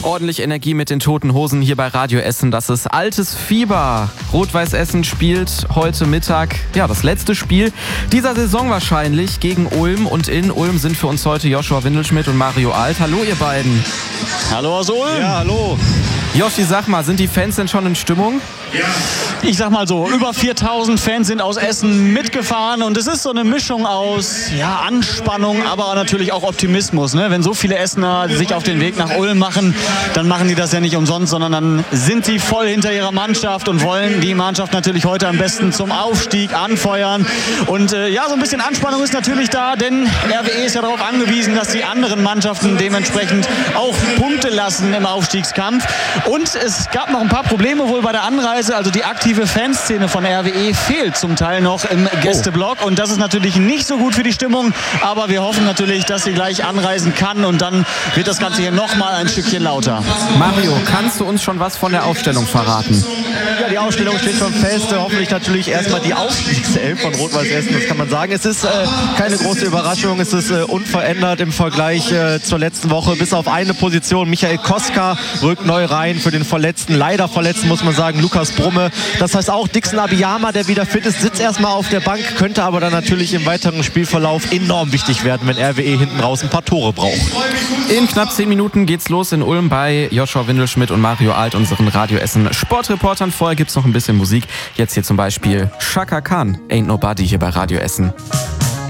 Ordentlich Energie mit den Toten Hosen hier bei Radio Essen. Das ist altes Fieber. Rot-Weiß Essen spielt heute Mittag das letzte Spiel dieser Saison wahrscheinlich gegen Ulm. Und in Ulm sind für uns heute Joshua Windelschmidt und Mario Alt. Hallo ihr beiden. Hallo aus Ulm. Ja, hallo. Joshi, sag mal, sind die Fans denn schon in Stimmung? Ich sag mal so, über 4000 Fans sind aus Essen mitgefahren und es ist so eine Mischung aus Anspannung, aber natürlich auch Optimismus. Ne? Wenn so viele Essener sich auf den Weg nach Ulm machen, dann machen die das ja nicht umsonst, sondern dann sind sie voll hinter ihrer Mannschaft und wollen die Mannschaft natürlich heute am besten zum Aufstieg anfeuern. Und so ein bisschen Anspannung ist natürlich da, denn RWE ist ja darauf angewiesen, dass die anderen Mannschaften dementsprechend auch Punkte lassen im Aufstiegskampf. Und es gab noch ein paar Probleme wohl bei der Anreise. Also die aktive Fanszene von RWE fehlt zum Teil noch im Gästeblock. Und das ist natürlich nicht so gut für die Stimmung. Aber wir hoffen natürlich, dass sie gleich anreisen kann. Und dann wird das Ganze hier nochmal ein Stückchen lauter. Mario, kannst du uns schon was von der Aufstellung verraten? Ja, die Aufstellung steht schon fest. Hoffentlich natürlich erstmal die Aufstiegself von Rot-Weiß Essen. Das kann man sagen. Es ist keine große Überraschung. Es ist unverändert im Vergleich zur letzten Woche. Bis auf eine Position. Michael Koska rückt neu rein für den Verletzten. Leider Verletzten, muss man sagen. Lukas Brumme. Das heißt auch Dixon Abiyama, der wieder fit ist, sitzt erstmal auf der Bank, könnte aber dann natürlich im weiteren Spielverlauf enorm wichtig werden, wenn RWE hinten raus ein paar Tore braucht. In knapp 10 Minuten geht's los in Ulm bei Joshua Windelschmidt und Mario Alt, unseren Radio Essen Sportreportern. Vorher gibt's noch ein bisschen Musik. Jetzt hier zum Beispiel Chaka Khan, Ain't Nobody hier bei Radio Essen.